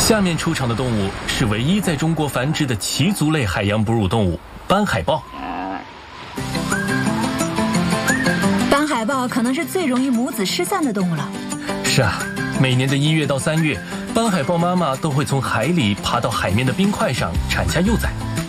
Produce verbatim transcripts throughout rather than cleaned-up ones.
下面出场的动物是唯一在中国繁殖的鳍足类海洋哺乳动物斑海豹。 斑海豹可能是最容易母子失散的动物了。 是啊，每年的一月到三月，斑海豹妈妈都会从海里爬到海面的冰块上产下幼崽。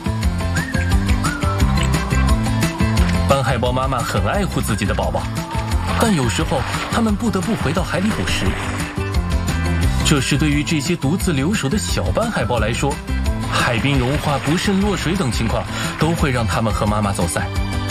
斑海豹妈妈很爱护自己的宝宝，但有时候它们不得不回到海里捕食。这时对于这些独自留守的小斑海豹来说，海冰融化、不慎落水等情况都会让它们和妈妈走散。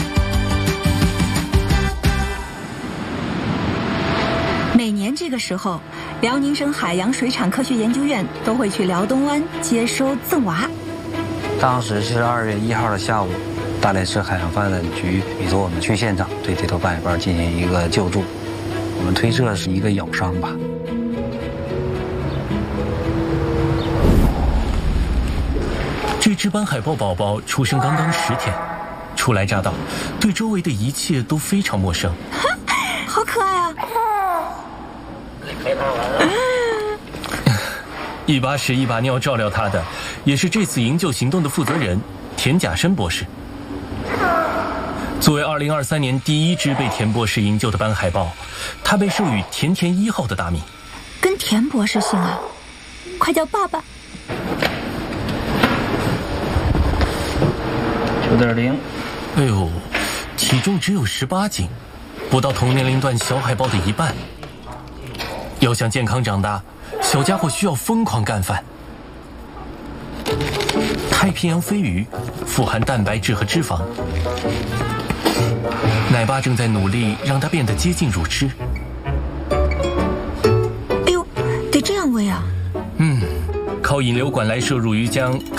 每年这个时候，辽宁省海洋水产科学研究院都会去辽东湾接收赠娃。 当时是二月一号的下午，大连市海洋发展局委托我们去现场对这头斑海豹进行一个救助。我们推测是一个咬伤吧。 这只斑海豹宝宝出生刚刚十天，初来乍到，对周围的一切都非常陌生。 好可爱啊！ 一把屎一把尿照料它的，也是这次营救行动的负责人田甲申博士。作为二零二三年第一只被田博士营救的斑海豹，它被授予田田一号的大名。 跟田博士姓啊，快叫爸爸。 九点零， 哎呦，体重只有十八斤，不到同年龄段小海豹的一半。要想健康长大，小家伙需要疯狂干饭。太平洋飞鱼富含蛋白质和脂肪，奶爸正在努力让它变得接近乳汁。 哎呦，得这样喂啊！ 嗯，靠引流管来摄入鱼浆